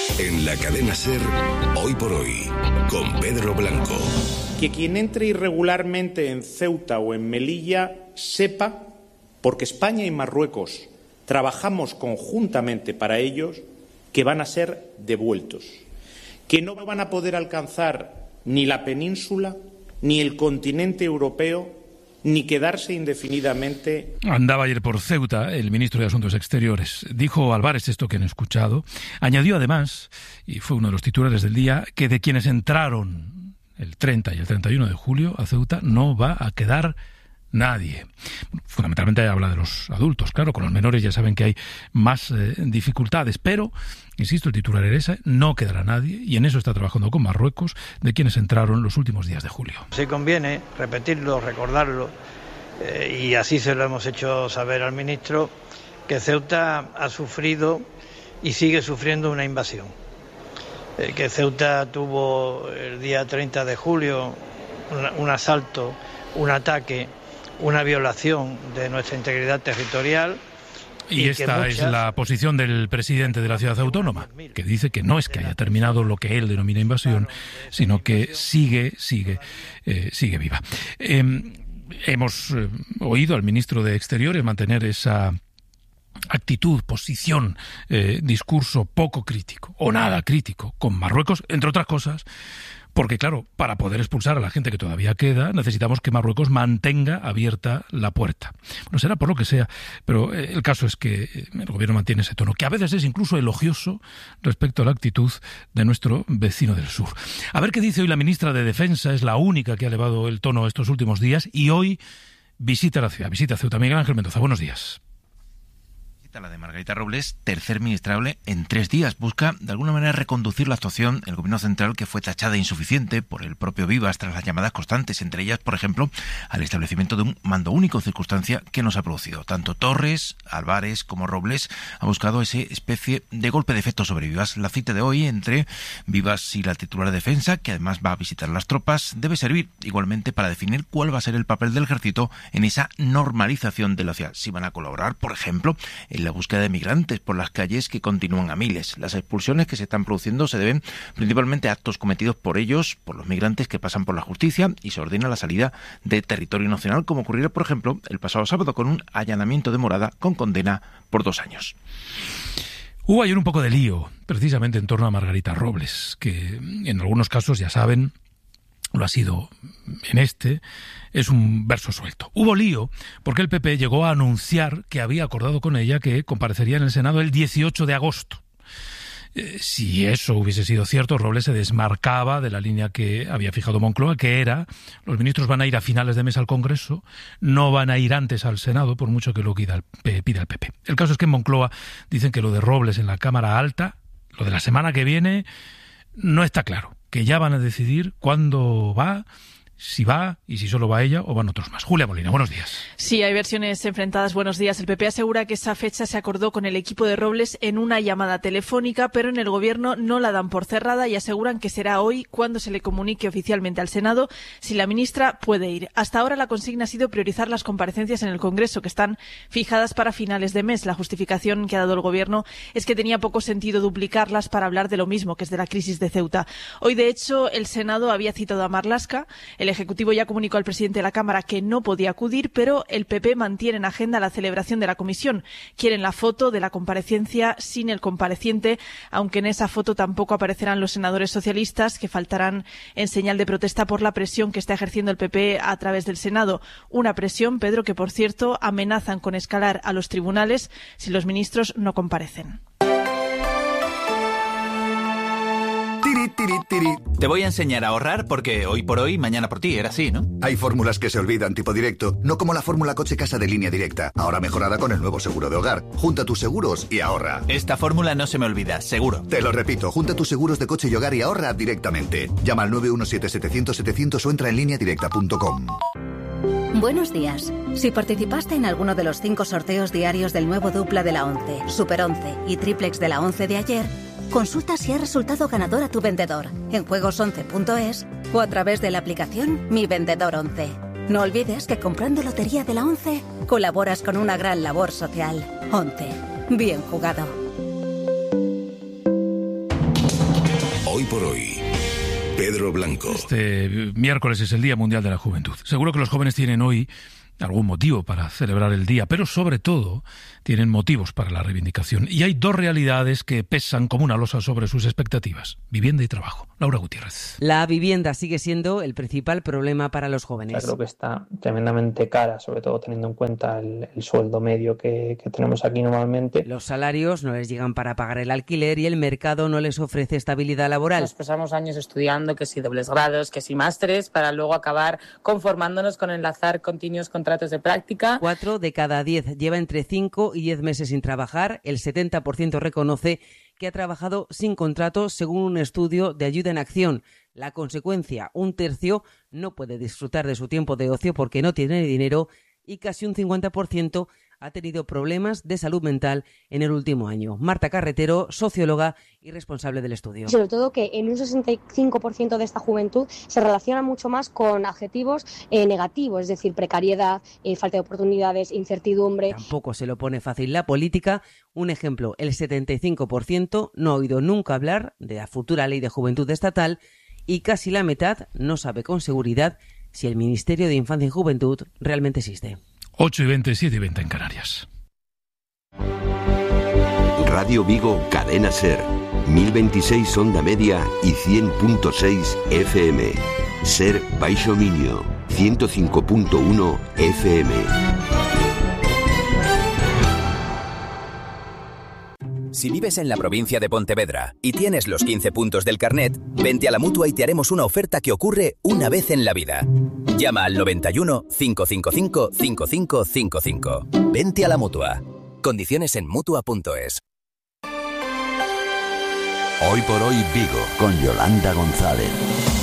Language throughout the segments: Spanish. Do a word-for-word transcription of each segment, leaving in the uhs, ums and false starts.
En la cadena SER, Hoy por Hoy, con Pedro Blanco. Que quien entre irregularmente en Ceuta o en Melilla sepa, porque España y Marruecos trabajamos conjuntamente para ellos, que van a ser devueltos, que no van a poder alcanzar ni la península, ni el continente europeo, ni quedarse indefinidamente. Andaba ayer por Ceuta el ministro de Asuntos Exteriores. Dijo Álvarez esto que han escuchado. Añadió además, y fue uno de los titulares del día, que de quienes entraron el treinta y el treinta y uno de julio a Ceuta no va a quedar nadie. Fundamentalmente habla de los adultos, claro, con los menores ya saben que hay más eh, dificultades, pero, insisto, el titular era ese, no quedará nadie, y en eso está trabajando con Marruecos, de quienes entraron los últimos días de julio. Sí conviene repetirlo, recordarlo, eh, y así se lo hemos hecho saber al ministro, que Ceuta ha sufrido y sigue sufriendo una invasión. Eh, que Ceuta tuvo el día treinta de julio un, un asalto, un ataque, una violación de nuestra integridad territorial. Y, y esta muchas... es la posición del presidente de la ciudad autónoma, que dice que no es que haya terminado lo que él denomina invasión, sino que sigue, sigue, eh, sigue viva. Eh, hemos eh, oído al ministro de Exteriores mantener esa actitud, posición, eh, discurso poco crítico, o nada crítico, con Marruecos, entre otras cosas, porque, claro, para poder expulsar a la gente que todavía queda, necesitamos que Marruecos mantenga abierta la puerta. Bueno, será por lo que sea, pero eh, el caso es que el gobierno mantiene ese tono, que a veces es incluso elogioso respecto a la actitud de nuestro vecino del sur. A ver qué dice hoy la ministra de Defensa, es la única que ha elevado el tono estos últimos días, y hoy visita la ciudad, visita Ceuta. Miguel Ángel Mendoza, buenos días. La de Margarita Robles, tercer ministrable en tres días, busca de alguna manera reconducir la actuación del gobierno central, que fue tachada de insuficiente por el propio Vivas tras las llamadas constantes, entre ellas, por ejemplo, al establecimiento de un mando único, circunstancia que nos ha producido. Tanto Torres, Álvarez como Robles ha buscado esa especie de golpe de efecto sobre Vivas. La cita de hoy entre Vivas y la titular de Defensa, que además va a visitar las tropas, debe servir igualmente para definir cuál va a ser el papel del ejército en esa normalización de la ciudad. Si van a colaborar, por ejemplo, en la búsqueda de migrantes por las calles, que continúan a miles. Las expulsiones que se están produciendo se deben principalmente a actos cometidos por ellos, por los migrantes que pasan por la justicia, y se ordena la salida de territorio nacional, como ocurriera, por ejemplo, el pasado sábado con un allanamiento de morada con condena por dos años. Hubo ayer un poco de lío, precisamente en torno a Margarita Robles, que en algunos casos, ya saben, lo ha sido en este, es un verso suelto. Hubo lío porque el P P llegó a anunciar que había acordado con ella que comparecería en el Senado el dieciocho de agosto. Eh, si eso hubiese sido cierto, Robles se desmarcaba de la línea que había fijado Moncloa, que era: los ministros van a ir a finales de mes al Congreso, no van a ir antes al Senado, por mucho que lo pida el P P. El caso es que en Moncloa dicen que lo de Robles en la Cámara Alta, lo de la semana que viene, no está claro, que ya van a decidir cuándo va, si va y si solo va ella o van otros más. Julia Molina, buenos días. Sí, hay versiones enfrentadas. Buenos días. El P P asegura que esa fecha se acordó con el equipo de Robles en una llamada telefónica, pero en el Gobierno no la dan por cerrada y aseguran que será hoy cuando se le comunique oficialmente al Senado si la ministra puede ir. Hasta ahora la consigna ha sido priorizar las comparecencias en el Congreso, que están fijadas para finales de mes. La justificación que ha dado el Gobierno es que tenía poco sentido duplicarlas para hablar de lo mismo, que es de la crisis de Ceuta. Hoy, de hecho, el Senado había citado a Marlaska. El Ejecutivo ya comunicó al presidente de la Cámara que no podía acudir, pero el P P mantiene en agenda la celebración de la comisión. Quieren la foto de la comparecencia sin el compareciente, aunque en esa foto tampoco aparecerán los senadores socialistas, que faltarán en señal de protesta por la presión que está ejerciendo el P P a través del Senado. Una presión, Pedro, que por cierto amenazan con escalar a los tribunales si los ministros no comparecen. Te voy a enseñar a ahorrar porque hoy por hoy, mañana por ti, era así, ¿no? Hay fórmulas que se olvidan, tipo directo, no como la fórmula coche-casa de Línea Directa, ahora mejorada con el nuevo seguro de hogar. Junta tus seguros y ahorra. Esta fórmula no se me olvida, seguro. Te lo repito, junta tus seguros de coche y hogar y ahorra directamente. Llama al nueve uno siete, setecientos, setecientos o entra en línea directa punto com. Buenos días. Si participaste en alguno de los cinco sorteos diarios del nuevo dupla de la once, Super once y triplex de la once de ayer, consulta si ha resultado ganador a tu vendedor en juegos once punto es o a través de la aplicación Mi Vendedor once. No olvides que comprando Lotería de la once colaboras con una gran labor social. once. Bien jugado. por hoy. Pedro Blanco. Este miércoles es el Día Mundial de la Juventud. Seguro que los jóvenes tienen hoy algún motivo para celebrar el día, pero sobre todo tienen motivos para la reivindicación. Y hay dos realidades que pesan como una losa sobre sus expectativas: vivienda y trabajo. Laura Gutiérrez. La vivienda sigue siendo el principal problema para los jóvenes. Creo que está tremendamente cara, sobre todo teniendo en cuenta el, el sueldo medio que, que tenemos aquí normalmente. Los salarios no les llegan para pagar el alquiler y el mercado no les ofrece estabilidad laboral. Nos pasamos años estudiando, que si dobles grados, que si másteres, para luego acabar conformándonos con enlazar continuos contratos de práctica. Cuatro de cada diez lleva entre cinco y diez meses sin trabajar. El setenta por ciento reconoce que ha trabajado sin contrato, según un estudio de Ayuda en Acción. La consecuencia: un tercio no puede disfrutar de su tiempo de ocio porque no tiene dinero y casi un cincuenta por ciento ha tenido problemas de salud mental en el último año. Marta Carretero, socióloga y responsable del estudio. Sobre todo que en un sesenta y cinco por ciento de esta juventud se relaciona mucho más con adjetivos eh, negativos, es decir, precariedad, eh, falta de oportunidades, incertidumbre. Tampoco se lo pone fácil la política. Un ejemplo: el setenta y cinco por ciento no ha oído nunca hablar de la futura ley de juventud estatal y casi la mitad no sabe con seguridad si el Ministerio de Infancia y Juventud realmente existe. ocho y veinte, siete y veinte en Canarias. Radio Vigo, Cadena Ser, mil veintiséis onda media y cien punto seis F M. Ser Baixo Miño, ciento cinco punto uno F M. Si vives en la provincia de Pontevedra y tienes los quince puntos del carnet, vente a la Mutua y te haremos una oferta que ocurre una vez en la vida. Llama al noventa y uno, cinco cinco cinco, cinco cinco cinco cinco. Vente a la Mutua. Condiciones en Mutua punto es. Hoy por hoy Vigo, con Yolanda González.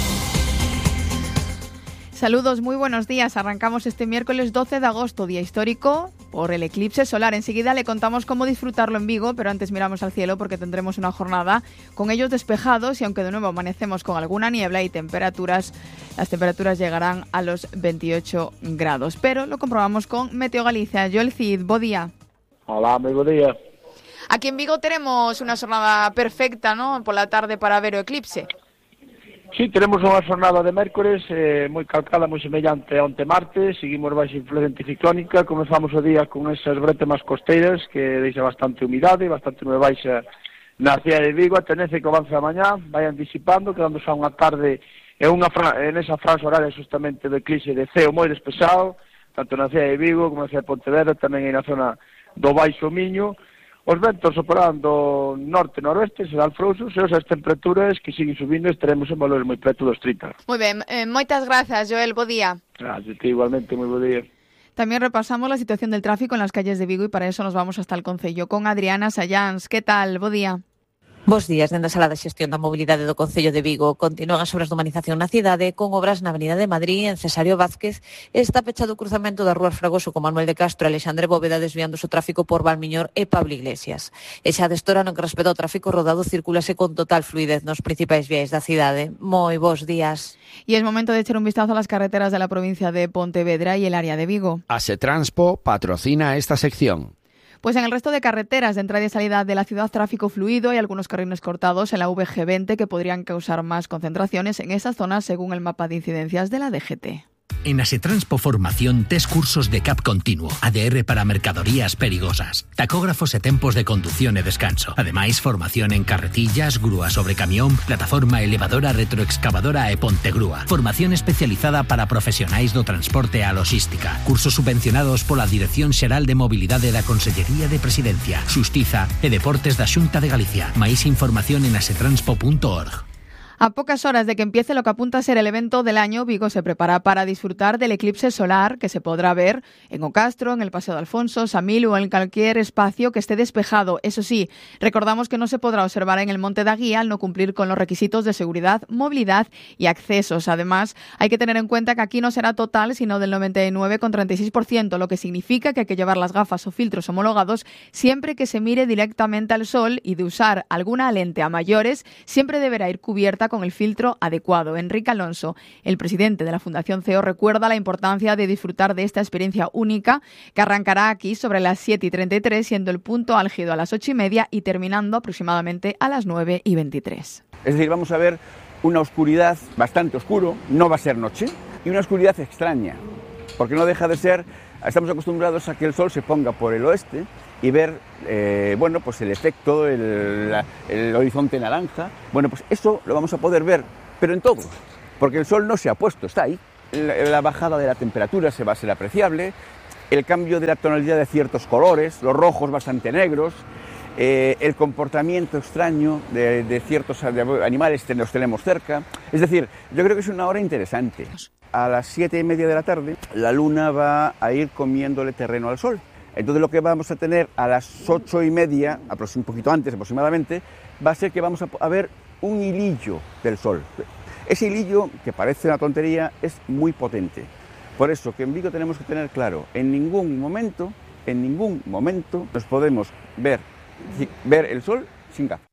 Saludos, muy buenos días. Arrancamos este miércoles doce de agosto, día histórico por el eclipse solar. Enseguida le contamos cómo disfrutarlo en Vigo, pero antes miramos al cielo porque tendremos una jornada con ellos despejados y aunque de nuevo amanecemos con alguna niebla y temperaturas, las temperaturas llegarán a los veintiocho grados. Pero lo comprobamos con Meteo Galicia. Joel Cid, bo día. Hola, muy buen día. Aquí en Vigo tenemos una jornada perfecta, ¿no?, por la tarde para ver o eclipse. Sí, tenemos unha jornada de mércores eh, moi calcada, moi semellante a onte martes. Seguimos baixo influencia anticiclónica. Comezamos o día con esas bretemas costeiras que deixa bastante humidade, bastante nube baixa na cidade de Vigo. A tendencia que avance a mañá vayan disipando, quedando xa unha tarde en, unha fra en esa franja horaria justamente do eclipse de ceo moi despexado, tanto na cidade de Vigo como na cidade de Pontevedra, tamén na zona do Baixo Miño. Os ventos soprando norte-noroeste, serán frouxos, e as temperaturas que siguen subindo estaremos en valores moi preto dos trinta. Moi ben, eh, moitas grazas, Joel, bo día. Gracias, igualmente, moi bo día. También repasamos la situación del tráfico en las calles de Vigo y para eso nos vamos hasta el Concello con Adriana Sayans. ¿Qué tal? Bo día. Bos días, dende a Sala de Xestión da Mobilidade do Concello de Vigo continúan as obras de humanización na cidade con obras na Avenida de Madrid, en Cesario Vázquez. Está pechado o cruzamento das rúas Fragoso con Manuel de Castro e Alexandre Bóveda desviando o tráfico por Valmiñor e Pablo Iglesias. E xa destora no que respecta ao tráfico rodado circulase con total fluidez nos principais viais da cidade. Moi bos días. Y es momento de echar un vistazo a las carreteras de la provincia de Pontevedra y el área de Vigo. Asetranspo patrocina esta sección. Pues en el resto de carreteras de entrada y salida de la ciudad, tráfico fluido y algunos carriles cortados en la V G veinte que podrían causar más concentraciones en esas zonas según el mapa de incidencias de la D G T. En Asetranspo Formación, tres cursos de C A P continuo, A D R para mercadorías perigosas, tacógrafos e tempos de conducción e descanso. Ademais, formación en carretillas, grúa sobre camión, plataforma elevadora, retroexcavadora e pontegrúa. Formación especializada para profesionais do transporte e a logística. Cursos subvencionados pola Dirección Xeral de Mobilidade da Consellería de Presidencia, Xustiza e Deportes da Xunta de Galicia. Máis información en asetranspo punto org. A pocas horas de que empiece lo que apunta a ser el evento del año, Vigo se prepara para disfrutar del eclipse solar que se podrá ver en Ocastro, en el Paseo de Alfonso, Samil o en cualquier espacio que esté despejado. Eso sí, recordamos que no se podrá observar en el Monte da Guía al no cumplir con los requisitos de seguridad, movilidad y accesos. Además, hay que tener en cuenta que aquí no será total, sino del noventa y nueve coma treinta y seis por ciento, lo que significa que hay que llevar las gafas o filtros homologados siempre que se mire directamente al sol y de usar alguna lente a mayores, siempre deberá ir cubierta cuenta con el filtro adecuado. Enrique Alonso, el presidente de la Fundación C E O, recuerda la importancia de disfrutar de esta experiencia única que arrancará aquí sobre las siete y treinta y tres, siendo el punto álgido a las ocho y media y terminando aproximadamente a las nueve y veintitrés. Es decir, vamos a ver una oscuridad bastante oscuro, no va a ser noche, y una oscuridad extraña, porque no deja de ser, estamos acostumbrados a que el sol se ponga por el oeste y ver, eh, bueno, pues el efecto, el, la, el horizonte naranja. Bueno, pues eso lo vamos a poder ver, pero en todo, porque el sol no se ha puesto, está ahí. La, la bajada de la temperatura se va a ser apreciable, el cambio de la tonalidad de ciertos colores, los rojos bastante negros, eh, el comportamiento extraño de, de ciertos animales que los tenemos cerca. Es decir, yo creo que es una hora interesante. A las siete y media de la tarde, la luna va a ir comiéndole terreno al sol. Entonces lo que vamos a tener a las ocho y media, un poquito antes aproximadamente, va a ser que vamos a ver un hilillo del sol. Ese hilillo, que parece una tontería, es muy potente. Por eso que en Vigo tenemos que tener claro, en ningún momento, en ningún momento nos podemos ver, ver el sol sin gafas.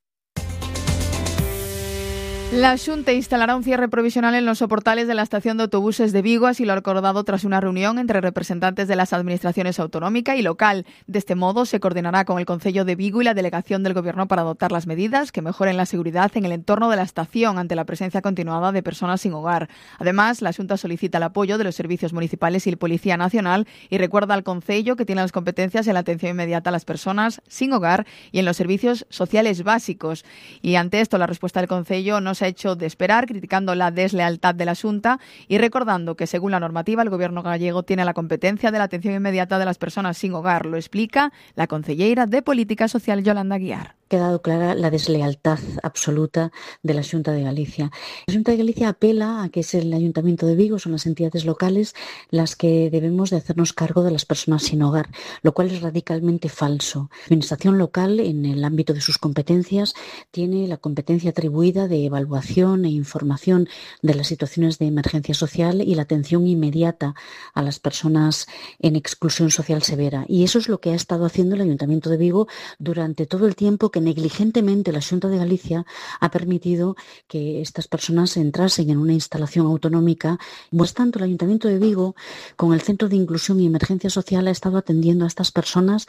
La Xunta instalará un cierre provisional en los soportales de la estación de autobuses de Vigo, así lo ha acordado tras una reunión entre representantes de las administraciones autonómica y local. De este modo, se coordinará con el Concello de Vigo y la delegación del Gobierno para adoptar las medidas que mejoren la seguridad en el entorno de la estación ante la presencia continuada de personas sin hogar. Además, la Xunta solicita el apoyo de los servicios municipales y la Policía Nacional y recuerda al Concello que tiene las competencias en la atención inmediata a las personas sin hogar y en los servicios sociales básicos. Y ante esto, la respuesta del Concello no se ha hecho de esperar, criticando la deslealtad de la Xunta y recordando que, según la normativa, el Gobierno gallego tiene la competencia de la atención inmediata de las personas sin hogar. Lo explica la concelleira de Política Social, Yolanda Guiar. Ha quedado clara la deslealtad absoluta de la Xunta de Galicia. La Xunta de Galicia apela a que es el Ayuntamiento de Vigo, son las entidades locales las que debemos de hacernos cargo de las personas sin hogar, lo cual es radicalmente falso. La Administración local, en el ámbito de sus competencias, tiene la competencia atribuida de evaluación e información de las situaciones de emergencia social y la atención inmediata a las personas en exclusión social severa. Y eso es lo que ha estado haciendo el Ayuntamiento de Vigo durante todo el tiempo que negligentemente la Xunta de Galicia ha permitido que estas personas entrasen en una instalación autonómica. Por tanto, el Ayuntamiento de Vigo, con el Centro de Inclusión y Emergencia Social, ha estado atendiendo a estas personas.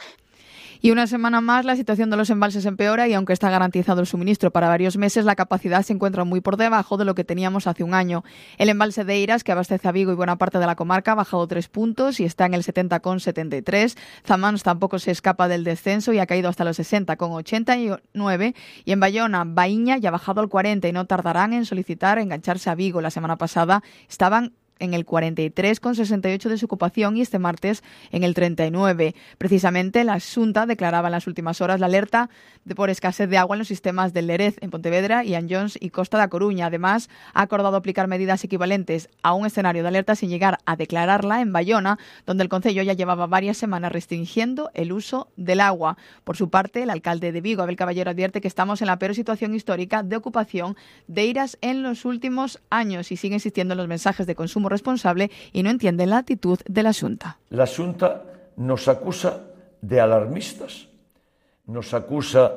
Y una semana más la situación de los embalses empeora y aunque está garantizado el suministro para varios meses, la capacidad se encuentra muy por debajo de lo que teníamos hace un año. El embalse de Eiras, que abastece a Vigo y buena parte de la comarca, ha bajado tres puntos y está en el setenta coma setenta y tres. Zamans tampoco se escapa del descenso y ha caído hasta los sesenta coma ochenta y nueve. Y en Bayona, Baíña ya ha bajado al cuarenta y no tardarán en solicitar engancharse a Vigo. La semana pasada estaban en el cuarenta y tres coma sesenta y ocho de su ocupación y este martes en el treinta y nueve. Precisamente la Xunta declaraba en las últimas horas la alerta de por escasez de agua en los sistemas del Lérez, en Pontevedra, y Anllóns y Costa da Coruña. Además, ha acordado aplicar medidas equivalentes a un escenario de alerta sin llegar a declararla en Bayona, donde el Concello ya llevaba varias semanas restringiendo el uso del agua. Por su parte, el alcalde de Vigo, Abel Caballero, advierte que estamos en la peor situación histórica de ocupación de Eiras en los últimos años y sigue insistiendo en los mensajes de consumo responsable y no entiende la actitud de la Xunta. La Xunta nos acusa de alarmistas, nos acusa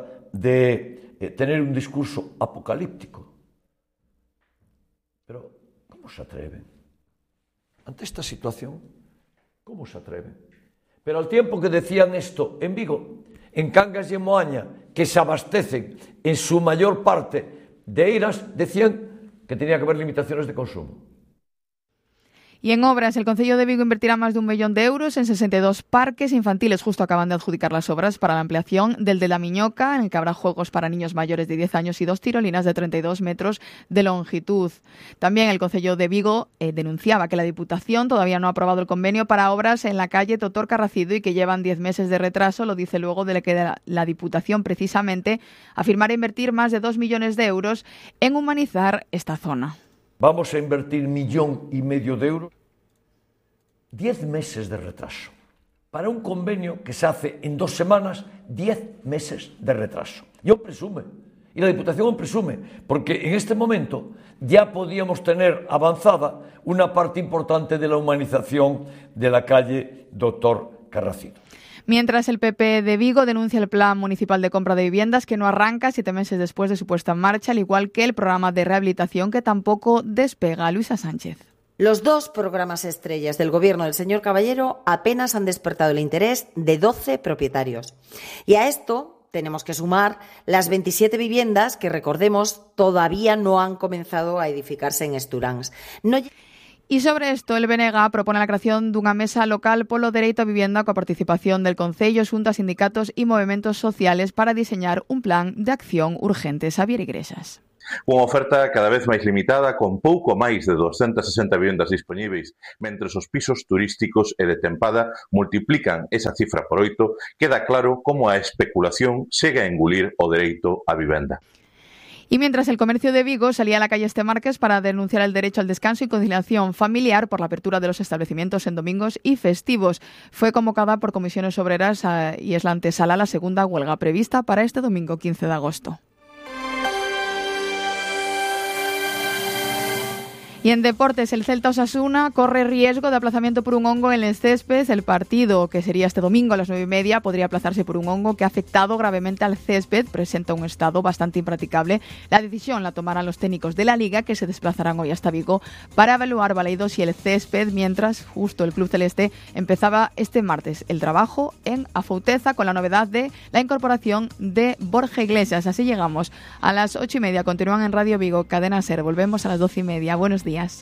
de eh, tener un discurso apocalíptico. Pero, ¿cómo se atreven? Ante esta situación, ¿cómo se atreven? Pero al tiempo que decían esto en Vigo, en Cangas y en Moaña, que se abastecen en su mayor parte de Eiras, decían que tenía que haber limitaciones de consumo. Y en obras, el Concello de Vigo invertirá más de un millón de euros en sesenta y dos parques infantiles. Justo acaban de adjudicar las obras para la ampliación del de la Miñoca, en el que habrá juegos para niños mayores de diez años y dos tirolinas de treinta y dos metros de longitud. También el Concello de Vigo eh, denunciaba que la Diputación todavía no ha aprobado el convenio para obras en la calle Doctor Carracido y que llevan diez meses de retraso. Lo dice luego de que la, la Diputación precisamente afirmará invertir más de dos millones de euros en humanizar esta zona. Vamos a invertir millón y medio de euros. Diez meses de retraso. Para un convenio que se hace en dos semanas, diez meses de retraso. Y aún presume. Y la Diputación aún presume. Porque en este momento ya podíamos tener avanzada una parte importante de la humanización de la calle Doctor Carracido. Mientras el P P de Vigo denuncia el plan municipal de compra de viviendas que no arranca siete meses después de su puesta en marcha, al igual que el programa de rehabilitación que tampoco despega. Luisa Sánchez. Los dos programas estrellas del gobierno del señor Caballero apenas han despertado el interés de doce propietarios. Y a esto tenemos que sumar las veintisiete viviendas que, recordemos, todavía no han comenzado a edificarse en Esturáns. No... Y sobre esto, el B N G propone la creación dunha mesa local polo dereito a vivenda coa participación del Concello, xuntas, sindicatos e movementos sociales para diseñar un plan de acción urgente. Xavier Igrexas. Unha oferta cada vez máis limitada, con pouco máis de doscientas sesenta vivendas dispoñíveis, mentres os pisos turísticos e de tempada multiplican esa cifra por oito, queda claro como a especulación segue a engulir o dereito á vivenda. Y mientras el comercio de Vigo salía a la calle este martes para denunciar el derecho al descanso y conciliación familiar por la apertura de los establecimientos en domingos y festivos, fue convocada por comisiones obreras y es la antesala a la segunda huelga prevista para este domingo quince de agosto. Y en deportes, el Celta Osasuna corre riesgo de aplazamiento por un hongo en el césped. El partido, que sería este domingo a las nueve y media, podría aplazarse por un hongo que ha afectado gravemente al césped. Presenta un estado bastante impracticable. La decisión la tomarán los técnicos de la Liga, que se desplazarán hoy hasta Vigo para evaluar Baleidos y el césped, mientras justo el club celeste empezaba este martes el trabajo en Afouteza con la novedad de la incorporación de Borja Iglesias. Así llegamos a las ocho y media. Continúan en Radio Vigo, Cadena SER. Volvemos a las doce y media. Buenos días. días.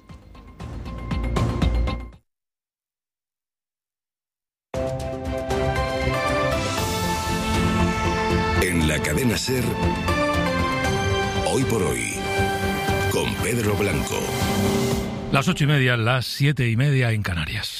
En la Cadena SER, Hoy por Hoy, con Pedro Blanco. Las ocho y media, las siete y media en Canarias.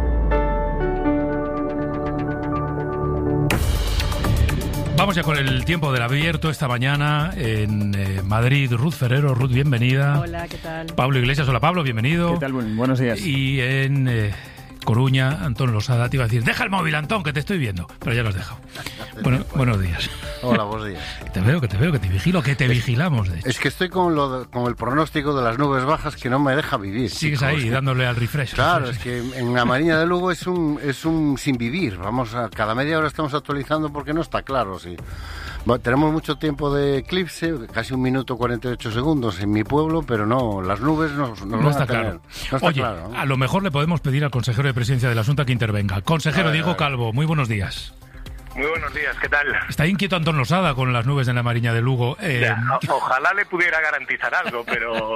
Vamos ya con el tiempo del abierto esta mañana en eh, Madrid. Ruth Ferrero. Ruth, bienvenida. Hola, ¿qué tal? Pablo Iglesias. Hola, Pablo, bienvenido. ¿Qué tal? Buenos días. Y en eh, Coruña, Antón Losada. Te iba a decir, deja el móvil, Antón, que te estoy viendo. Pero ya lo has dejado. Bueno, buenos días. Hola, buenos días. Que te veo, que te veo, que te vigilo, que te vigilamos, de hecho. Es que estoy con, lo de, con el pronóstico de las nubes bajas que no me deja vivir. Sigues chicos. ahí, dándole al refresh. Claro, refresh. es que en la Mariña de Lugo es un, es un sin vivir. Vamos a cada media hora estamos actualizando porque no está claro, sí. Bueno, tenemos mucho tiempo de eclipse, casi un minuto cuarenta y ocho segundos en mi pueblo, pero no, las nubes nos, nos no van está a tener. claro. No está Oye, claro, ¿no? A lo mejor le podemos pedir al consejero de presidencia de la Junta que intervenga. Consejero ver, Diego Calvo, muy buenos días. Muy buenos días, ¿qué tal? Está inquieto Antón Losada con las nubes en la Mariña de Lugo. Eh... Ya, o, ojalá le pudiera garantizar algo, pero...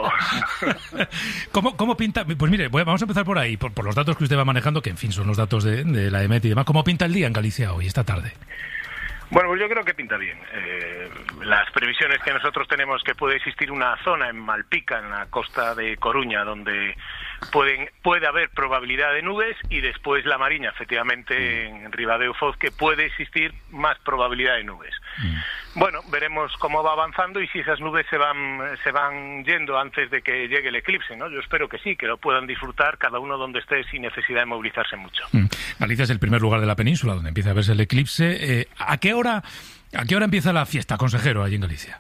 ¿Cómo, ¿Cómo pinta? Pues mire, vamos a empezar por ahí, por, por los datos que usted va manejando, que en fin son los datos de, de la EMET y demás. ¿Cómo pinta el día en Galicia hoy, esta tarde? Bueno, pues yo creo que pinta bien. Eh, las previsiones que nosotros tenemos que puede existir una zona en Malpica, en la costa de Coruña, donde pueden puede haber probabilidad de nubes, y después la Mariña, efectivamente, en Ribadeo Foz, que puede existir más probabilidad de nubes. Mm. Bueno, veremos cómo va avanzando y si esas nubes se van se van yendo antes de que llegue el eclipse, ¿no? Yo espero que sí, que lo puedan disfrutar cada uno donde esté sin necesidad de movilizarse mucho. Mm. Galicia es el primer lugar de la península donde empieza a verse el eclipse. Eh, ¿a qué hora a qué hora empieza la fiesta, consejero, allí en Galicia?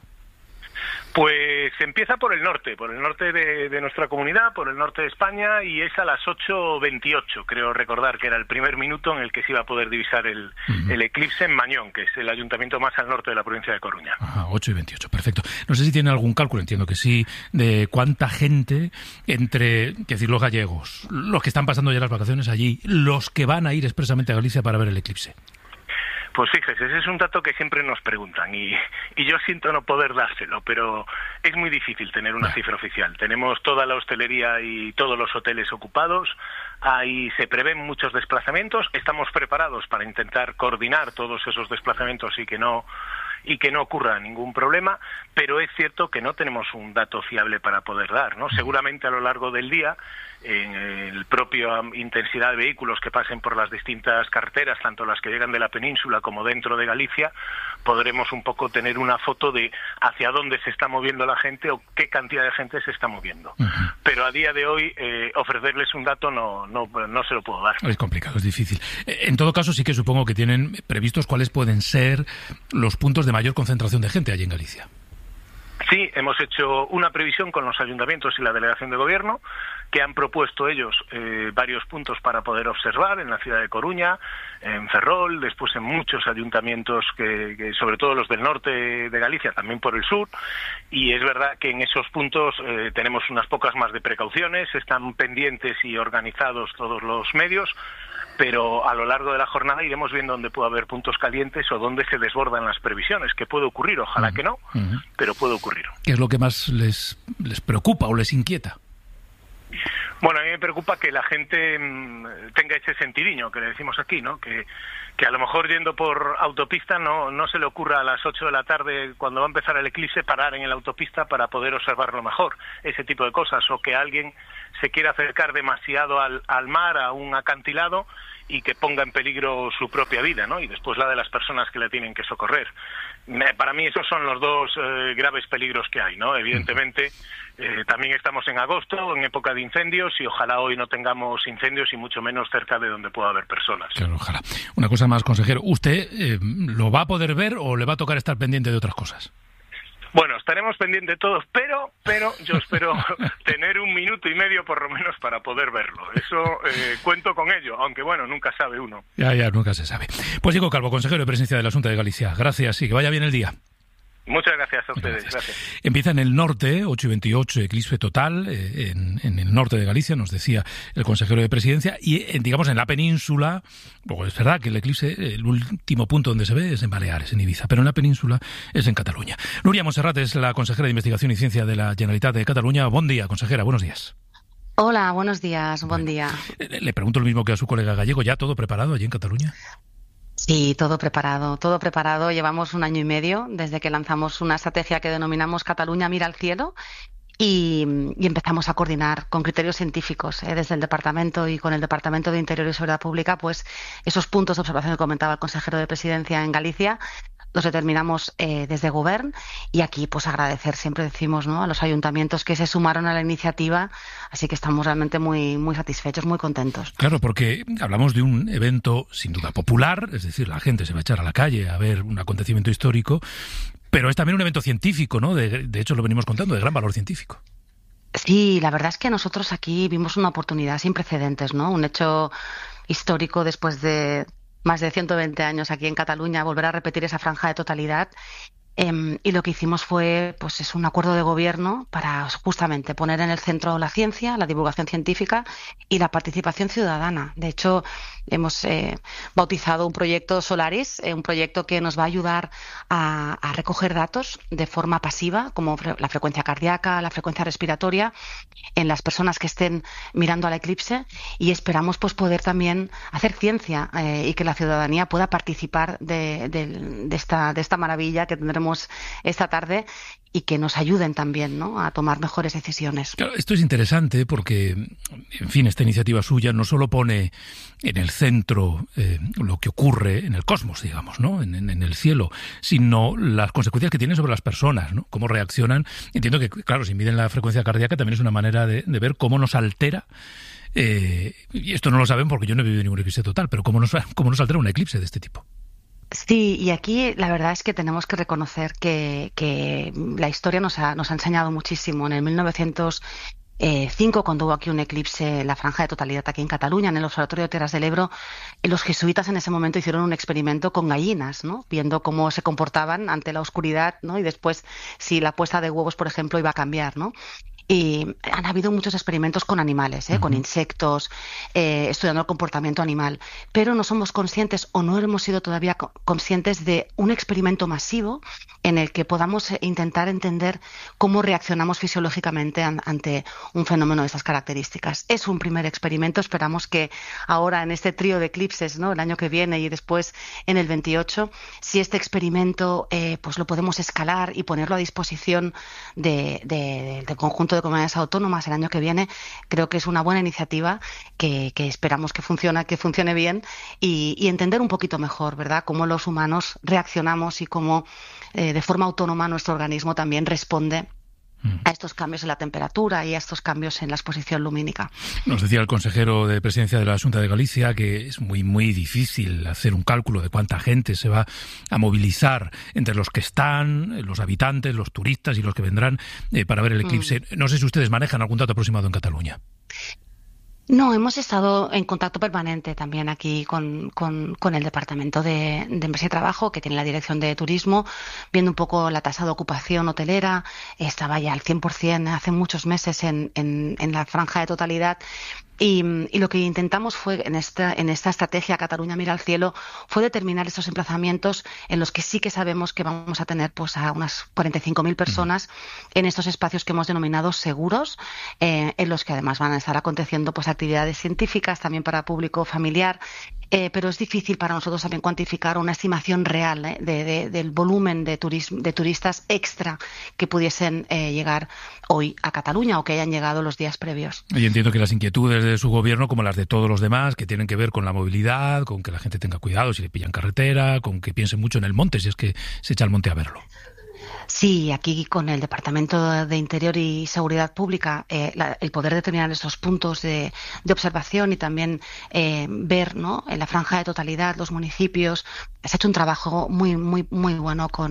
Pues empieza por el norte, por el norte de, de nuestra comunidad, por el norte de España, y es a las ocho veintiocho, creo recordar que era el primer minuto en el que se iba a poder divisar el, uh-huh. el eclipse en Mañón, que es el ayuntamiento más al norte de la provincia de Coruña. Ajá, ocho y veintiocho, perfecto. No sé si tiene algún cálculo, entiendo que sí, de cuánta gente entre, que decir, los gallegos, los que están pasando ya las vacaciones allí, los que van a ir expresamente a Galicia para ver el eclipse. Pues fíjese, ese es un dato que siempre nos preguntan y, y yo siento no poder dárselo, pero es muy difícil tener una cifra oficial. Tenemos toda la hostelería y todos los hoteles ocupados, ahí se prevén muchos desplazamientos, estamos preparados para intentar coordinar todos esos desplazamientos y que no y que no ocurra ningún problema, pero es cierto que no tenemos un dato fiable para poder dar, ¿no? Seguramente a lo largo del día, en el propio intensidad de vehículos que pasen por las distintas carreteras, tanto las que llegan de la península como dentro de Galicia, podremos un poco tener una foto de hacia dónde se está moviendo la gente o qué cantidad de gente se está moviendo. Uh-huh. Pero a día de hoy eh, ofrecerles un dato no, no, no se lo puedo dar. Es complicado, es difícil. En todo caso, sí que supongo que tienen previstos cuáles pueden ser los puntos de mayor concentración de gente allí en Galicia. Sí, hemos hecho una previsión con los ayuntamientos y la delegación de gobierno, que han propuesto ellos eh, varios puntos para poder observar en la ciudad de Coruña, en Ferrol, después en muchos ayuntamientos, que, que sobre todo los del norte de Galicia, también por el sur, y es verdad que en esos puntos eh, tenemos unas pocas más de precauciones, están pendientes y organizados todos los medios, pero a lo largo de la jornada iremos viendo dónde puede haber puntos calientes o dónde se desbordan las previsiones, que puede ocurrir, ojalá uh-huh. que no, uh-huh. pero puede ocurrir. ¿Qué es lo que más les, les preocupa o les inquieta? Bueno, a mí me preocupa que la gente mmm, tenga ese sentidiño que le decimos aquí, ¿no? Que, que a lo mejor yendo por autopista no, no se le ocurra a las ocho de la tarde, cuando va a empezar el eclipse, parar en la autopista para poder observarlo mejor, ese tipo de cosas, o que alguien se quiera acercar demasiado al, al mar, a un acantilado, y que ponga en peligro su propia vida, ¿no? Y después la de las personas que le tienen que socorrer. Para mí esos son los dos eh, graves peligros que hay, ¿no? Evidentemente, eh, también estamos en agosto, en época de incendios, y ojalá hoy no tengamos incendios y mucho menos cerca de donde pueda haber personas. Claro, ojalá. Una cosa más, consejero. ¿Usted eh, lo va a poder ver o le va a tocar estar pendiente de otras cosas? Bueno, estaremos pendientes todos, pero pero yo espero tener un minuto y medio por lo menos para poder verlo. Eso eh, cuento con ello, aunque bueno, nunca sabe uno. Ya, ya, nunca se sabe. Pues Diego Calvo, consejero de Presidencia de la Xunta de Galicia. Gracias y que vaya bien el día. Muchas gracias a ustedes. Gracias. Gracias. Empieza en el norte, ocho y veintiocho, eclipse total, eh, en, en el norte de Galicia, nos decía el consejero de Presidencia, y eh, digamos en la península, pues es verdad que el eclipse, el último punto donde se ve es en Baleares, en Ibiza, pero en la península es en Cataluña. Núria Montserrat es la consejera de Investigación y Ciencia de la Generalitat de Cataluña. Buen día, consejera, buenos días. Hola, buenos días, buen bueno, día. Le pregunto lo mismo que a su colega gallego, ¿ya todo preparado allí en Cataluña? Sí, todo preparado, todo preparado. Llevamos un año y medio desde que lanzamos una estrategia que denominamos Cataluña mira al cielo y, y empezamos a coordinar con criterios científicos eh, desde el Departamento y con el Departamento de Interior y Seguridad Pública, pues esos puntos de observación que comentaba el consejero de Presidencia en Galicia. Los determinamos eh, desde Govern y aquí pues agradecer, siempre decimos, ¿no?, a los ayuntamientos que se sumaron a la iniciativa, así que estamos realmente muy muy satisfechos, muy contentos. Claro, porque hablamos de un evento sin duda popular, es decir, la gente se va a echar a la calle a ver un acontecimiento histórico, pero es también un evento científico, ¿no? De, de hecho lo venimos contando, de gran valor científico. Sí, la verdad es que nosotros aquí vimos una oportunidad sin precedentes, ¿no? Un hecho histórico después de más de ciento veinte años aquí en Cataluña, volver a repetir esa franja de totalidad. Eh, y lo que hicimos fue, pues, es un acuerdo de gobierno para justamente poner en el centro la ciencia, la divulgación científica y la participación ciudadana. De hecho, hemos eh, bautizado un proyecto Solaris, eh, un proyecto que nos va a ayudar a, a recoger datos de forma pasiva, como fre- la frecuencia cardíaca, la frecuencia respiratoria, en las personas que estén mirando al eclipse, y esperamos pues poder también hacer ciencia eh, y que la ciudadanía pueda participar de, de, de, esta, de esta maravilla que tendremos esta tarde y que nos ayuden también, ¿no?, a tomar mejores decisiones. Claro, esto es interesante porque, en fin, esta iniciativa suya no solo pone en el centro eh, lo que ocurre en el cosmos, digamos, ¿no?, en, en, en el cielo, sino las consecuencias que tiene sobre las personas, ¿no?, cómo reaccionan. Entiendo que, claro, si miden la frecuencia cardíaca también es una manera de, de ver cómo nos altera. Eh, y esto no lo saben porque yo no he vivido ningún eclipse total, pero cómo nos, cómo nos altera un eclipse de este tipo. Sí, y aquí la verdad es que tenemos que reconocer que, que la historia nos ha, nos ha enseñado muchísimo. En el mil novecientos cinco, cuando hubo aquí un eclipse, la franja de totalidad aquí en Cataluña, en el Observatorio de Terras del Ebro, los jesuitas en ese momento hicieron un experimento con gallinas, ¿no?, viendo cómo se comportaban ante la oscuridad, ¿no?, y después si la puesta de huevos, por ejemplo, iba a cambiar, ¿no? Y han habido muchos experimentos con animales, ¿eh? Uh-huh. con insectos, eh, estudiando el comportamiento animal, pero no somos conscientes o no hemos sido todavía conscientes de un experimento masivo en el que podamos intentar entender cómo reaccionamos fisiológicamente an- ante un fenómeno de esas características. Es un primer experimento, esperamos que ahora en este trío de eclipses, ¿no?, el año que viene y después en el veintiocho, si este experimento eh, pues lo podemos escalar y ponerlo a disposición de, de, del conjunto de comunidades autónomas el año que viene, creo que es una buena iniciativa que, que esperamos que funcione, que funcione bien y, y entender un poquito mejor, ¿verdad?, cómo los humanos reaccionamos y cómo eh, de forma autónoma nuestro organismo también responde a estos cambios en la temperatura y a estos cambios en la exposición lumínica. Nos decía el consejero de Presidencia de la Xunta de Galicia que es muy, muy difícil hacer un cálculo de cuánta gente se va a movilizar entre los que están, los habitantes, los turistas y los que vendrán eh, para ver el eclipse. Mm. No sé si ustedes manejan algún dato aproximado en Cataluña. No, hemos estado en contacto permanente también aquí con, con, con el Departamento de, de Empresa y Trabajo, que tiene la Dirección de Turismo, viendo un poco la tasa de ocupación hotelera. Estaba ya al cien por ciento hace muchos meses en, en, en la franja de totalidad. Y, y lo que intentamos fue, en esta, en esta estrategia Cataluña Mira al Cielo, fue determinar estos emplazamientos en los que sí que sabemos que vamos a tener pues a unas cuarenta y cinco mil personas en estos espacios que hemos denominado seguros, eh, en los que además van a estar aconteciendo pues actividades científicas también para público familiar. Eh, pero es difícil para nosotros también cuantificar una estimación real eh, de, de, del volumen de, turismo, de turistas extra que pudiesen eh, llegar hoy a Cataluña o que hayan llegado los días previos. Y entiendo que las inquietudes de su gobierno, como las de todos los demás, que tienen que ver con la movilidad, con que la gente tenga cuidado si le pillan carretera, con que piense mucho en el monte, si es que se echa al monte a verlo. Sí, aquí con el Departamento de Interior y Seguridad Pública, eh, la, el poder determinar estos puntos de, de observación y también eh, ver, ¿no?, en la franja de totalidad los municipios, se ha hecho un trabajo muy, muy, muy bueno con